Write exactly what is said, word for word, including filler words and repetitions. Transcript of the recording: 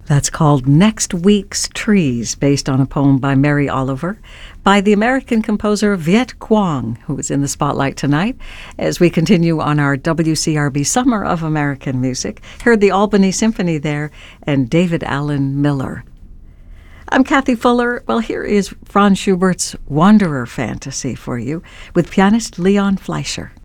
That's called Next Week's Trees, based on a poem by Mary Oliver, by the American composer Viet Quang, who is in the spotlight tonight, as we continue on our W C R B Summer of American Music. Heard the Albany Symphony there, and David Allen Miller. I'm Kathy Fuller. Well, here is Franz Schubert's Wanderer Fantasy for you, with pianist Leon Fleischer.